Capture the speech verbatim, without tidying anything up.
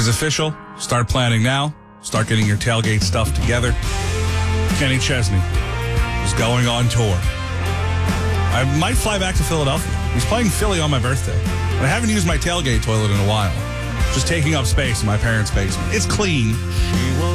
is official. Start planning now. Start getting your tailgate stuff together. Kenny Chesney is going on tour. I might fly back to Philadelphia. He's playing Philly on my birthday. I haven't used my tailgate toilet in a while. Just taking up space in my parents' basement. It's clean.